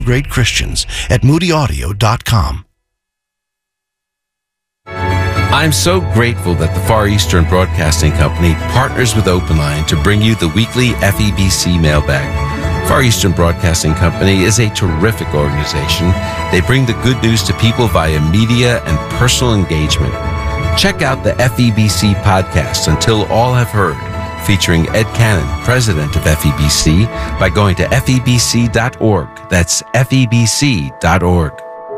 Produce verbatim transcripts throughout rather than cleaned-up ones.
Great Christians at moody audio dot com. I'm so grateful that the Far Eastern Broadcasting Company partners with Open Line to bring you the weekly F E B C mailbag. Far Eastern Broadcasting Company is a terrific organization. They bring the good news to people via media and personal engagement. Check out the F E B C podcast, Until All Have Heard, featuring Ed Cannon, president of F E B C, by going to F E B C dot org. That's F E B C dot org.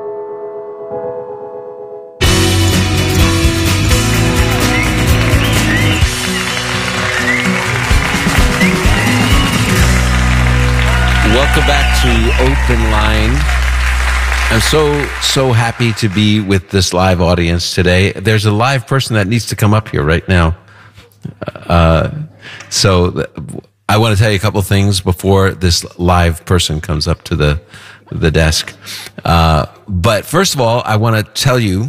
Welcome back to Open Line. I'm so, so happy to be with this live audience today. There's a live person that needs to come up here right now. Uh, so I want to tell you a couple things before this live person comes up to the, the desk. Uh, but first of all, I want to tell you,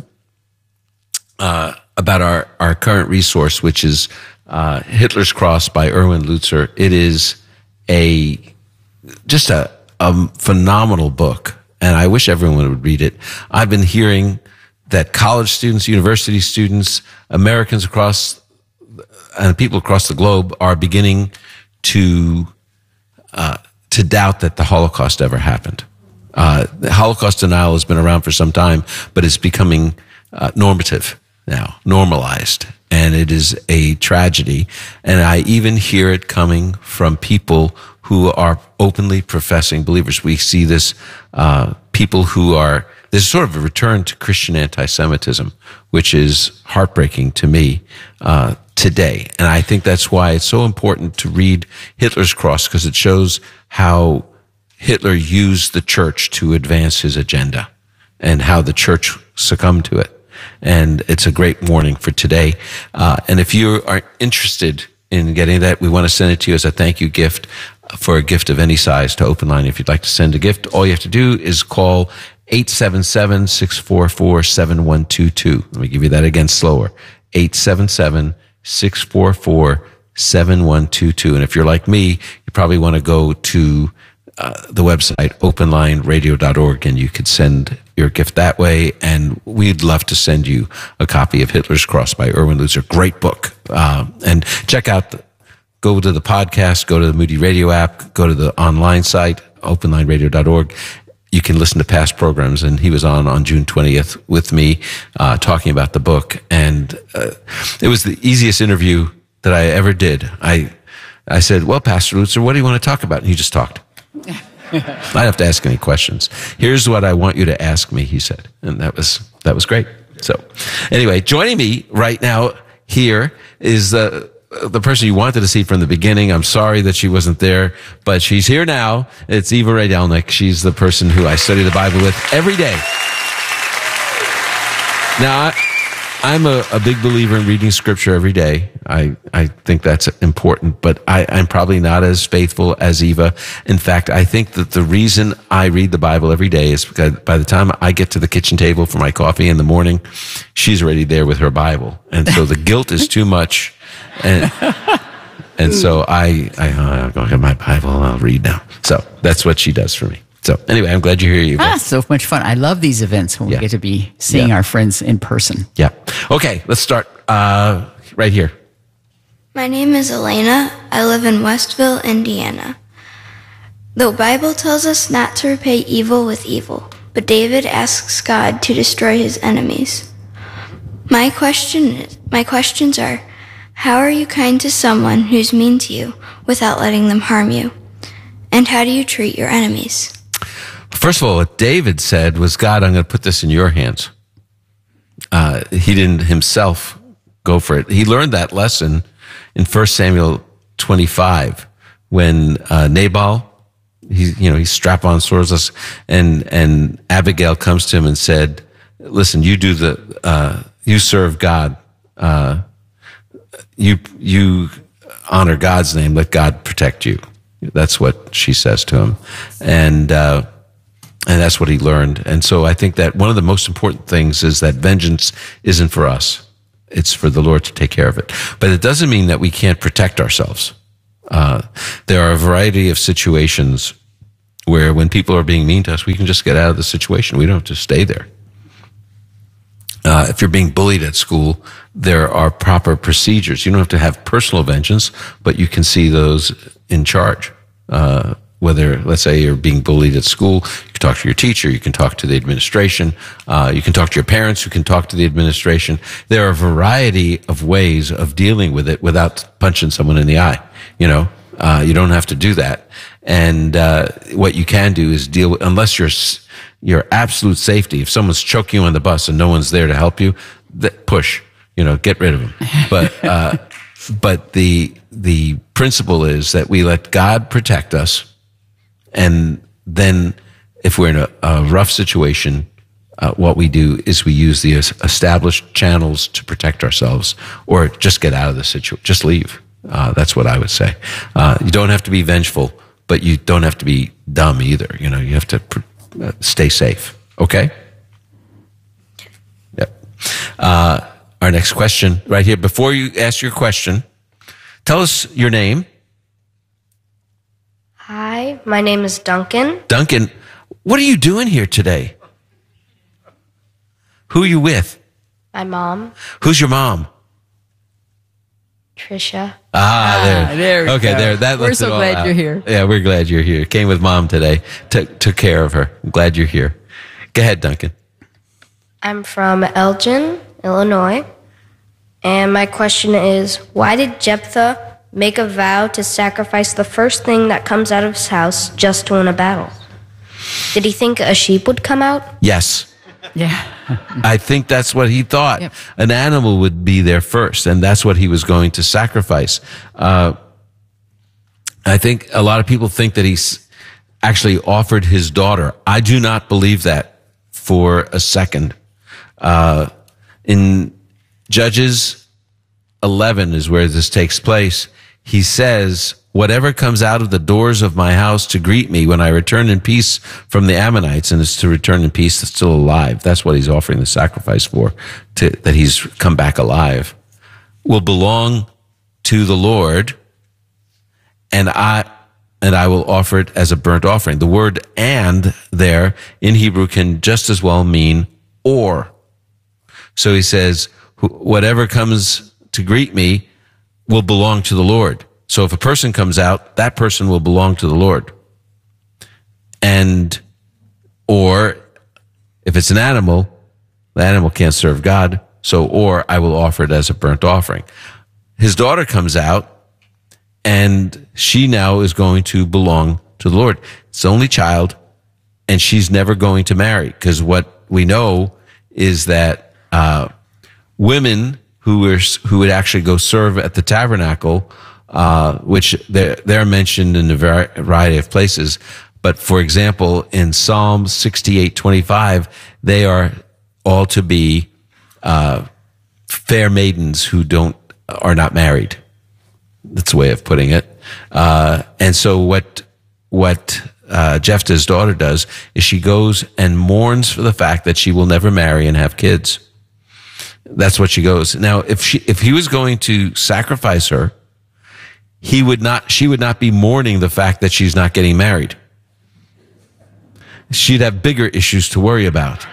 uh, about our, our current resource, which is, uh, Hitler's Cross by Erwin Lutzer. It is a, just a, a phenomenal book, and I wish everyone would read it. I've been hearing that college students, university students, Americans across, and people across the globe are beginning to uh, to doubt that the Holocaust ever happened. Uh, the Holocaust denial has been around for some time, but it's becoming uh, normative now, normalized, and it is a tragedy. And I even hear it coming from people who are openly professing believers. We see this, uh, people who are, there's sort of a return to Christian anti-Semitism, which is heartbreaking to me, uh, today. And I think that's why it's so important to read Hitler's Cross, because it shows how Hitler used the church to advance his agenda and how the church succumbed to it. And it's a great warning for today. Uh, and if you are interested in getting that, we want to send it to you as a thank you gift for a gift of any size to Open Line. If you'd like to send a gift, all you have to do is call eight seven seven, six four four, seven one two two. Let me give you that again slower. eight seven seven, six four four, seven one two two. And if you're like me, you probably want to go to uh, the website, open line radio dot org, and you could send your gift that way. And we'd love to send you a copy of Hitler's Cross by Erwin Lutzer. Great book. Uh, and check out the Go to the podcast, go to the Moody Radio app, go to the online site, open line radio dot org. You can listen to past programs, and he was on on June twentieth with me, uh, talking about the book. And uh, it was the easiest interview that I ever did. I I said, well, Pastor Lutzer, what do you want to talk about? And he just talked. I didn't have to ask any questions. Here's what I want you to ask me, he said. And that was that was great. So anyway, joining me right now here is the... Uh, the person you wanted to see from the beginning. I'm sorry that she wasn't there, but she's here now. It's Eva Rydelnik. She's the person who I study the Bible with every day. Now, I, I'm a, a big believer in reading scripture every day. I, I think that's important, but I, I'm probably not as faithful as Eva. In fact, I think that the reason I read the Bible every day is because by the time I get to the kitchen table for my coffee in the morning, she's already there with her Bible. And so the guilt is too much. And, and so I, I, I'll go get my Bible and I'll read now. So that's what she does for me. So anyway, I'm glad you're here. You ah, so much fun. I love these events when yeah. we get to be seeing yeah. our friends in person. Yeah. Okay, let's start uh, right here. My name is Elena. I live in Westville, Indiana. The Bible tells us not to repay evil with evil, but David asks God to destroy his enemies. My question, my questions are, how are you kind to someone who's mean to you without letting them harm you? And how do you treat your enemies? First of all, what David said was, God, I'm going to put this in your hands. Uh, he didn't himself go for it. He learned that lesson in First Samuel twenty-five when uh, Nabal, he, you know, he's strap-on swords, and and Abigail comes to him and said, "Listen, you do the, uh, you serve God. Uh, you you honor God's name. Let God protect you." That's what she says to him, and uh, and that's what he learned. And so I think that one of the most important things is that vengeance isn't for us; it's for the Lord to take care of it. But it doesn't mean that we can't protect ourselves. Uh, there are a variety of situations where when people are being mean to us, we can just get out of the situation. We don't have to stay there. Uh, if you're being bullied at school, there are proper procedures. You don't have to have personal vengeance, but you can see those in charge. Uh, whether, let's say, you're being bullied at school, you can talk to your teacher, you can talk to the administration, uh, you can talk to your parents, you can talk to the administration. There are a variety of ways of dealing with it without punching someone in the eye. You know, uh, you don't have to do that. And uh, what you can do is deal with, unless you're your absolute safety. If someone's choking you on the bus and no one's there to help you, th- push, you know, get rid of them. But, uh, but the, the principle is that we let God protect us. And then if we're in a, a rough situation, uh, what we do is we use the established channels to protect ourselves, or just get out of the situation, just leave. Uh, that's what I would say. Uh, you don't have to be vengeful, but you don't have to be dumb either. You know, you have to pr- uh, stay safe. Okay? Yep. Uh, our next question right here. Before you ask your question, tell us your name. Hi, my name is Duncan. Duncan, what are you doing here today? Who are you with? My mom, Who's your mom? Trisha. Ah, there. Ah, there we okay, go. there. That We're lets so it all glad out. you're here. Yeah, we're glad you're here. Came with mom today. Took took care of her. I'm glad you're here. Go ahead, Duncan. I'm from Elgin, Illinois. And my question is, why did Jephthah make a vow to sacrifice the first thing that comes out of his house just to win a battle? Did he think a sheep would come out? Yes. Yeah. I think that's what he thought. Yep. An animal would be there first, and that's what he was going to sacrifice. Uh, I think a lot of people think that he's actually offered his daughter. I do not believe that for a second. Uh, in Judges eleven is where this takes place. He says, whatever comes out of the doors of my house to greet me when I return in peace from the Ammonites, and it's to return in peace that's still alive. That's what he's offering the sacrifice for, to, that he's come back alive, will belong to the Lord, and I, and I will offer it as a burnt offering. The word and there in Hebrew can just as well mean or. So he says, whatever comes to greet me will belong to the Lord. So if a person comes out, that person will belong to the Lord. And, or if it's an animal, the animal can't serve God. So, or I will offer it as a burnt offering. His daughter comes out, and she now is going to belong to the Lord. It's the only child, and she's never going to marry, because what we know is that uh, women who were who would actually go serve at the tabernacle, uh, which they're, they're mentioned in a variety of places. But for example, in Psalm sixty-eight twenty-five, they are all to be uh, fair maidens who don't are not married. That's a way of putting it. Uh, and so what what uh, Jephthah's daughter does is she goes and mourns for the fact that she will never marry and have kids. That's what she goes. Now, if she, if he was going to sacrifice her, he would not, she would not be mourning the fact that she's not getting married. She'd have bigger issues to worry about.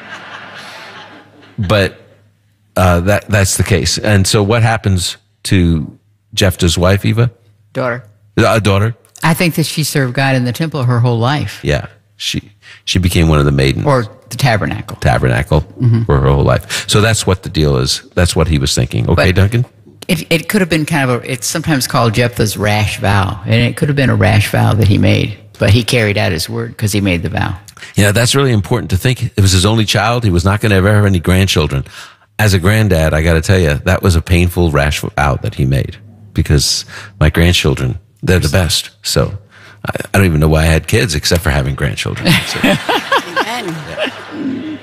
But, uh, that, that's the case. And so what happens to Jephthah's wife, Eva? Daughter. A daughter? I think that she served God in the temple her whole life. Yeah. She, she became one of the maidens. Or the tabernacle. Tabernacle mm-hmm. for her whole life. So that's what the deal is. That's what he was thinking. Okay, but Duncan? It, it could have been kind of a, it's sometimes called Jephthah's rash vow. And it could have been a rash vow that he made. But he carried out his word because he made the vow. Yeah, that's really important to think. It was his only child. He was not going to ever have any grandchildren. As a granddad, I got to tell you, that was a painful rash vow that he made. Because my grandchildren, they're the best. So I, I don't even know why I had kids except for having grandchildren. So. Amen.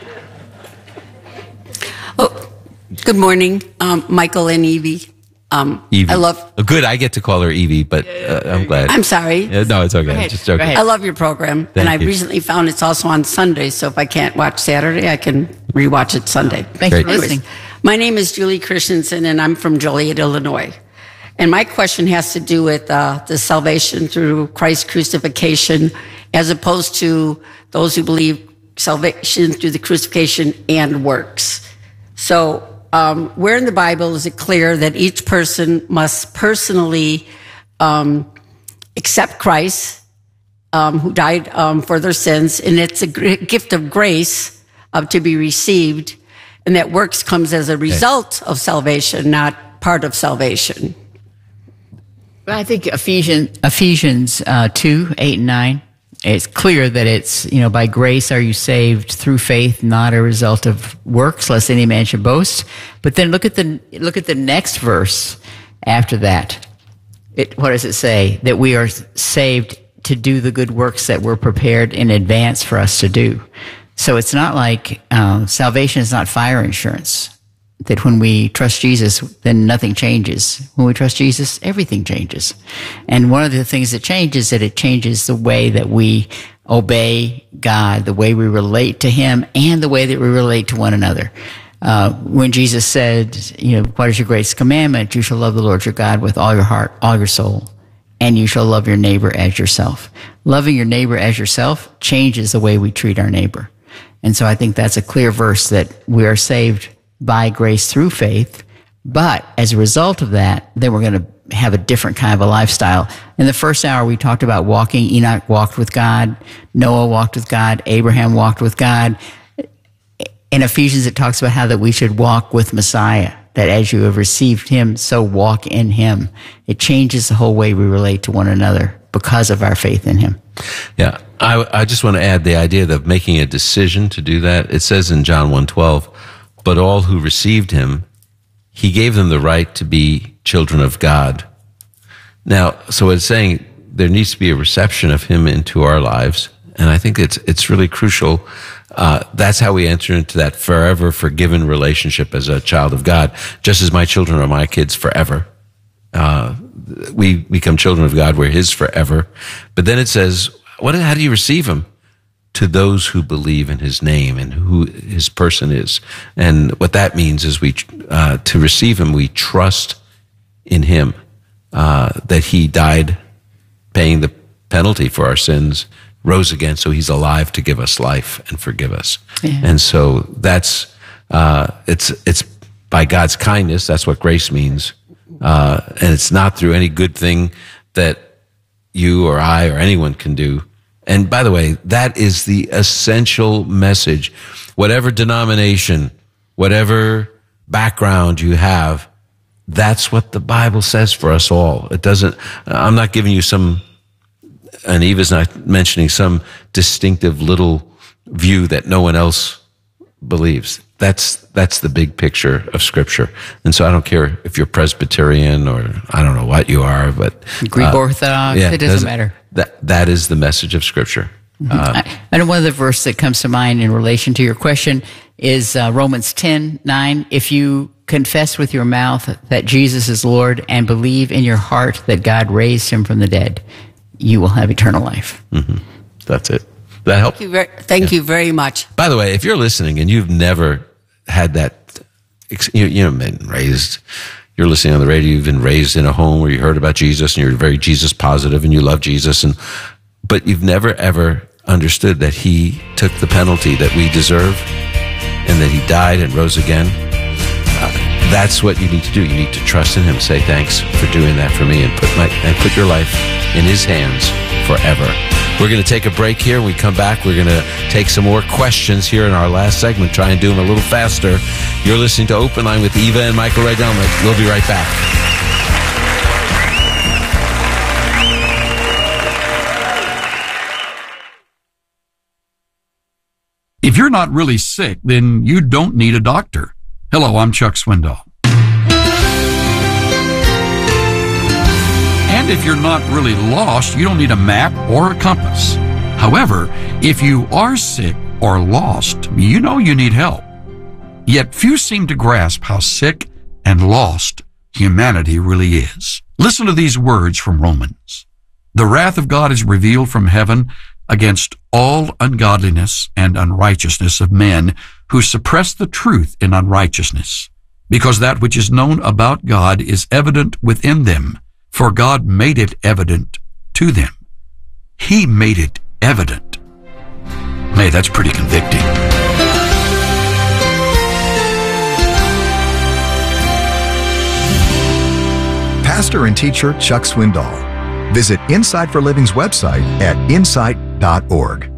Oh, good morning, um, Michael and Evie. Um, Evie. I love. Oh, good, I get to call her Evie, but uh, I'm glad. I'm sorry. Yeah, no, it's okay. Go ahead. Just joking. Go ahead. I love your program, Thank and I you. recently found it's also on Sunday. So if I can't watch Saturday, I can rewatch it Sunday. Thank Great. you for Anyways, listening. my name is Julie Christensen, and I'm from Joliet, Illinois. And my question has to do with uh, the salvation through Christ's crucifixion as opposed to those who believe salvation through the crucifixion and works. So, um, where in the Bible is it clear that each person must personally um, accept Christ, um, who died um, for their sins, and it's a gift of grace uh, to be received, and that works comes as a result of salvation, not part of salvation? Well, I think Ephesians, Ephesians uh, two, eight, and nine, it's clear that it's, you know, by grace are you saved through faith, not a result of works, lest any man should boast. But then look at the look at the next verse after that. It, what does it say? That we are saved to do the good works that were prepared in advance for us to do. So it's not like uh, salvation is not fire insurance. That when we trust Jesus, then nothing changes. When we trust Jesus, everything changes. And one of the things that changes is that it changes the way that we obey God, the way we relate to Him, and the way that we relate to one another. Uh, when Jesus said, you know, what is your greatest commandment? You shall love the Lord your God with all your heart, all your soul, and you shall love your neighbor as yourself. Loving your neighbor as yourself changes the way we treat our neighbor. And so I think that's a clear verse that we are saved by grace through faith, but as a result of that, then we're going to have a different kind of a lifestyle. In the first hour, we talked about walking. Enoch walked with God. Noah walked with God. Abraham walked with God. In Ephesians, it talks about how that we should walk with Messiah, that as you have received Him, so walk in Him. It changes the whole way we relate to one another because of our faith in Him. Yeah, I, I just want to add the idea of making a decision to do that. It says in John one twelve, but all who received Him, He gave them the right to be children of God. Now, so it's saying there needs to be a reception of Him into our lives, and I think it's it's really crucial. Uh, that's how we enter into that forever forgiven relationship as a child of God, just as my children are my kids forever. Uh, we become children of God, we're His forever. But then it says, what? How do you receive Him? To those who believe in His name and who His person is. And what that means is we, uh, to receive Him, we trust in Him, uh, that He died paying the penalty for our sins, rose again, so He's alive to give us life and forgive us. Yeah. And so that's, uh, it's, it's by God's kindness. That's what grace means. Uh, and it's not through any good thing that you or I or anyone can do. And by the way, that is the essential message. Whatever denomination, whatever background you have, that's what the Bible says for us all. It doesn't, I'm not giving you some, and Eva's not mentioning some distinctive little view that no one else believes. That's, that's the big picture of Scripture. And so I don't care if you're Presbyterian or I don't know what you are, but Greek uh, Orthodox, yeah, it doesn't matter. That, that is the message of Scripture. Mm-hmm. Uh, I, I know one of the verses that comes to mind in relation to your question is uh, Romans ten nine. If you confess with your mouth that Jesus is Lord and believe in your heart that God raised Him from the dead, you will have eternal life. Mm-hmm. That's it. That help? Thank you very, thank yeah. you very much. By the way, if you're listening and you've never had that, you, you know, been raised, you're listening on the radio, you've been raised in a home where you heard about Jesus and you're very Jesus positive and you love Jesus, and but you've never ever understood that He took the penalty that we deserve and that He died and rose again. Uh, that's what you need to do. You need to trust in Him. Say thanks for doing that for me, and put my and put your life in His hands forever. We're going to take a break here. When we come back, we're going to take some more questions here in our last segment, try and do them a little faster. You're listening to Open Line with Eva and Michael Rydelnik. We'll be right back. If you're not really sick, then you don't need a doctor. Hello, I'm Chuck Swindoll. And if you're not really lost, you don't need a map or a compass. However, if you are sick or lost, you know you need help. Yet few seem to grasp how sick and lost humanity really is. Listen to these words from Romans. The wrath of God is revealed from heaven against all ungodliness and unrighteousness of men who suppress the truth in unrighteousness, because that which is known about God is evident within them, for God made it evident to them. He made it evident. Hey, that's pretty convicting. Pastor and teacher Chuck Swindoll. Visit Insight for Living's website at insight dot org.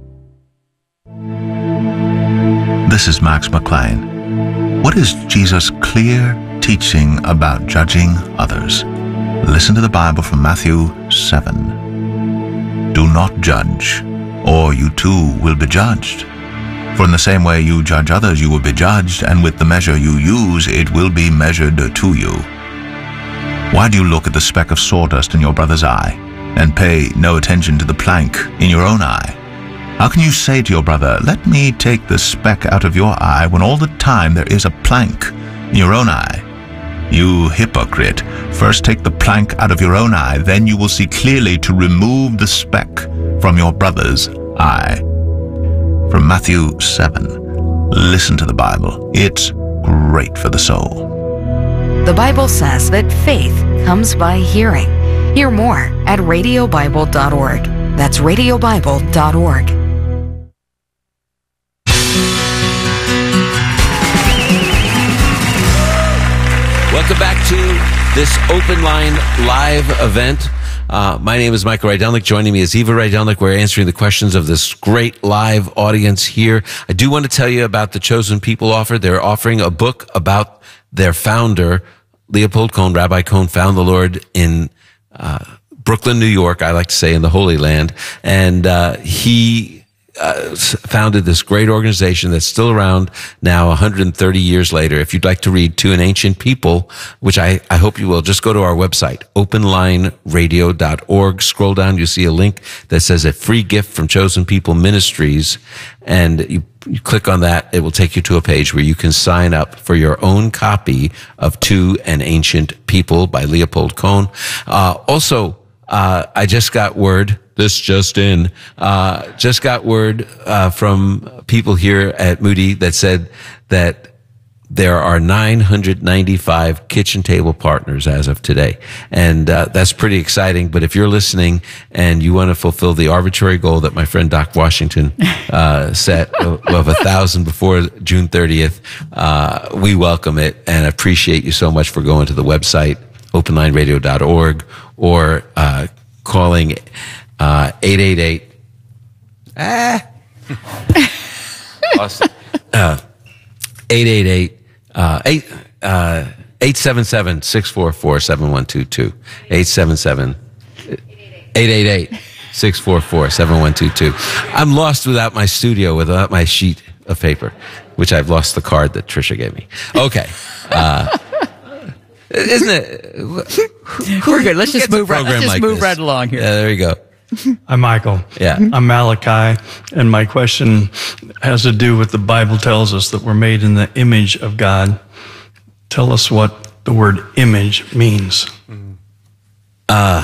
This is Max McLean. What is Jesus' clear teaching about judging others? Listen to the Bible from Matthew seven. Do not judge, or you too will be judged. For in the same way you judge others, you will be judged, and with the measure you use, it will be measured to you. Why do you look at the speck of sawdust in your brother's eye, and pay no attention to the plank in your own eye? How can you say to your brother, let me take the speck out of your eye, when all the time there is a plank in your own eye? You hypocrite, first take the plank out of your own eye, then you will see clearly to remove the speck from your brother's eye. From Matthew seven. Listen to the Bible. It's great for the soul. The Bible says that faith comes by hearing. Hear more at radio bible dot org. That's radio bible dot org. Welcome back to this Open Line live event. Uh, my name is Michael Rydelnik. Joining me is Eva Rydelnik. We're answering the questions of this great live audience here. I do want to tell you about the Chosen People offer. They're offering a book about their founder, Leopold Cohn. Rabbi Cohn found the Lord in uh, Brooklyn, New York, I like to say, in the Holy Land. And uh, he uh, founded this great organization that's still around now one hundred thirty years later. If you'd like to read To an Ancient People, which I, I hope you will, just go to our website, open line radio dot org. Scroll down, you see a link that says a free gift from Chosen People Ministries. And you, you click on that, it will take you to a page where you can sign up for your own copy of To an Ancient People by Leopold Cohn. Uh, also, uh, I just got word, this just in, uh, just got word, uh, from people here at Moody that said that there are nine hundred ninety-five kitchen table partners as of today. And uh, that's pretty exciting. But if you're listening and you want to fulfill the arbitrary goal that my friend Doc Washington uh, set of, of a thousand before June thirtieth, uh, we welcome it and appreciate you so much for going to the website, open line radio dot org, or uh, calling uh, eight eight eight. Ah. Awesome. Uh, eight eight eight. Uh, eight, uh, eight seven seven, six four four, seven one two two. eight seven seven, eight eight eight, six four four, seven one two two. I'm lost without my studio, without my sheet of paper, which I've lost the card that Tricia gave me. Okay. Uh, isn't it? We're good. Let's just move right, let's just like move this? right along here. Yeah, there you go. I'm Michael. Yeah. I'm Malachi, and my question has to do with the Bible tells us that we're made in the image of God. Tell us what the word image means. Uh,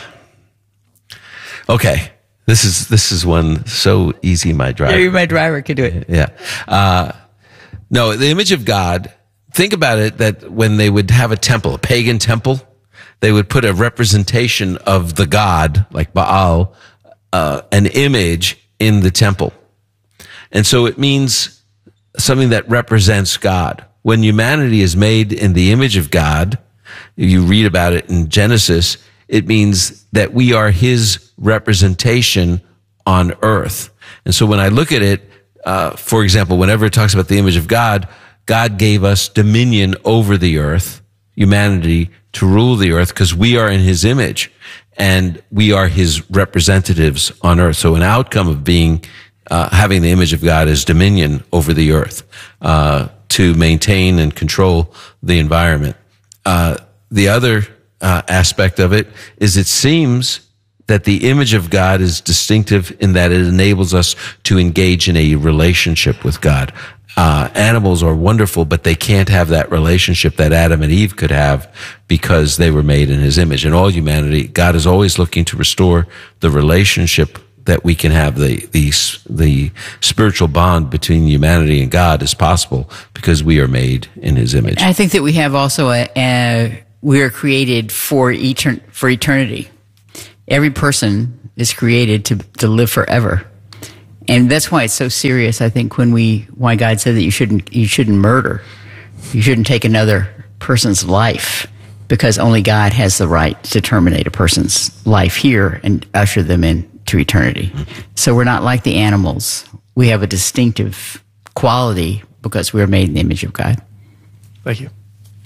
okay. This is, this is one so easy, my driver. Yeah, my driver can do it. Yeah. Uh, no, the image of God, think about it, that when they would have a temple, a pagan temple, they would put a representation of the god, like Baal, uh, an image in the temple. And so it means something that represents God. When humanity is made in the image of God, you read about it in Genesis, it means that we are his representation on earth. And so when I look at it, uh, for example, whenever it talks about the image of God, God gave us dominion over the earth, humanity, to rule the earth, because we are in his image and we are his representatives on earth. So an outcome of being, uh, having the image of God is dominion over the earth, uh, to maintain and control the environment. Uh, the other, uh, aspect of it is it seems that the image of God is distinctive in that it enables us to engage in a relationship with God. Uh, animals are wonderful, but they can't have that relationship that Adam and Eve could have because they were made in his image. And all humanity, God is always looking to restore the relationship that we can have. The, the, the spiritual bond between humanity and God is possible because we are made in his image. I think that we have also a, a we are created for etern- for eternity. Every person is created to, to live forever. And that's why it's so serious, I think, when we, why God said that you shouldn't, you shouldn't murder. You shouldn't take another person's life, because only God has the right to terminate a person's life here and usher them into eternity. So we're not like the animals. We have a distinctive quality because we're made in the image of God. Thank you.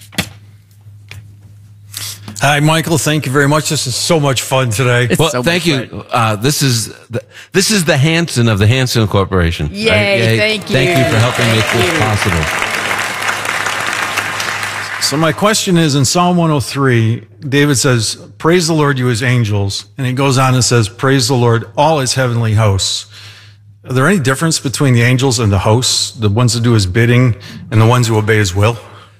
Hi, Michael. Thank you very much. This is so much fun today. It's well, so thank you. Uh, this is the, this is the Hanson of the Hanson Corporation. Yay! Right? Yay. Thank you. Thank you for helping thank make this you. possible. So my question is, in Psalm one oh three, David says, "Praise the Lord, you his angels," and he goes on and says, "Praise the Lord, all his heavenly hosts." Are there any difference between the angels and the hosts, the ones that do his bidding and the ones who obey his will?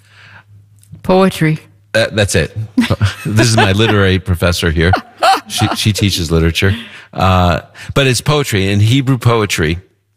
Poetry. Uh, that's it. This is my literary professor here. She, she teaches literature. Uh, but it's poetry. In Hebrew poetry,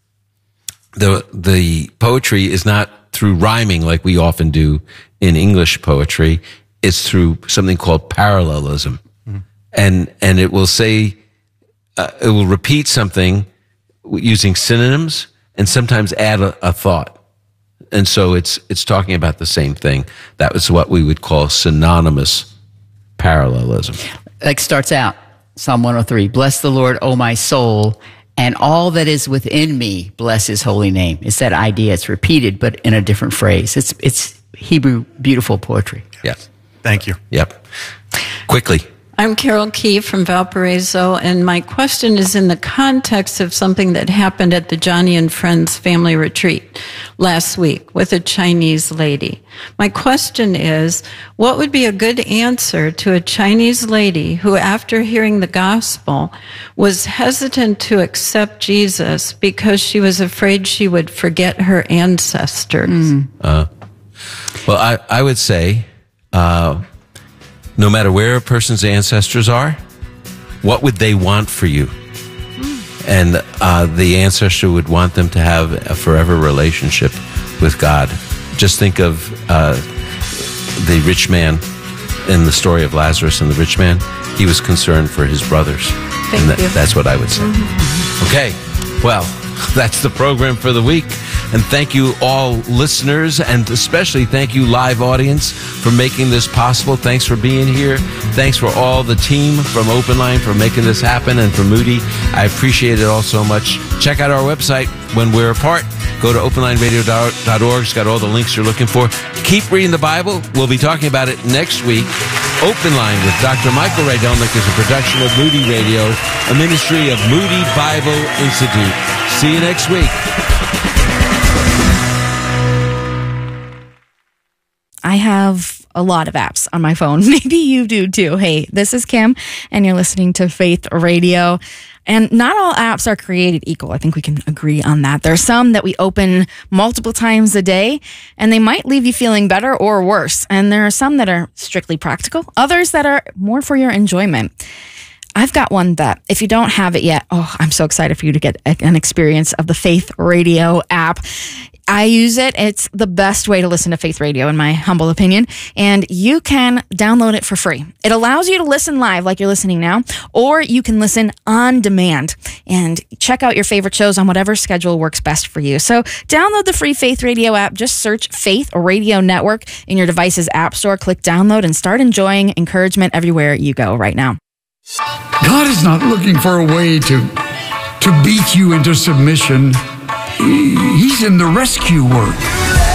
the, the poetry is not through rhyming like we often do in English poetry. It's through something called parallelism. Mm-hmm. And, and it will say, uh, it will repeat something using synonyms and sometimes add a, a thought. And so it's it's talking about the same thing. That was what we would call synonymous parallelism. Like starts out, Psalm one oh three, "Bless the Lord, O my soul, and all that is within me, bless his holy name." It's that idea. It's repeated, but in a different phrase. It's it's Hebrew, beautiful poetry. Yes. Thank you. Yep. Quickly. I'm Carol Key from Valparaiso, and my question is in the context of something that happened at the Johnny and Friends family retreat last week with a Chinese lady. My question is, what would be a good answer to a Chinese lady who, after hearing the gospel, was hesitant to accept Jesus because she was afraid she would forget her ancestors? Mm. Uh, well, I, I would say... Uh, No matter where a person's ancestors are, what would they want for you? And uh, the ancestor would want them to have a forever relationship with God. Just think of uh, the rich man in the story of Lazarus and the rich man. He was concerned for his brothers. Thank and that, you. That's what I would say. Mm-hmm. Okay, well, that's the program for the week. And thank you all listeners, and especially thank you live audience for making this possible. Thanks for being here. Thanks for all the team from Open Line for making this happen, and for Moody. I appreciate it all so much. Check out our website when we're apart. Go to open line radio dot org. It's got all the links you're looking for. Keep reading the Bible. We'll be talking about it next week. Open Line with Doctor Michael Rydelnik is a production of Moody Radio, a ministry of Moody Bible Institute. See you next week. I have a lot of apps on my phone. Maybe you do too. Hey, this is Kim, and you're listening to Faith Radio. And not all apps are created equal. I think we can agree on that. There are some that we open multiple times a day, and they might leave you feeling better or worse. And there are some that are strictly practical, others that are more for your enjoyment. I've got one that, if you don't have it yet, oh, I'm so excited for you to get an experience of the Faith Radio app. I use it. It's the best way to listen to Faith Radio, in my humble opinion. And you can download it for free. It allows you to listen live like you're listening now, or you can listen on demand and check out your favorite shows on whatever schedule works best for you. So download the free Faith Radio app. Just search Faith Radio Network in your device's app store. Click download and start enjoying encouragement everywhere you go right now. God is not looking for a way to, to beat you into submission. He's in the rescue work.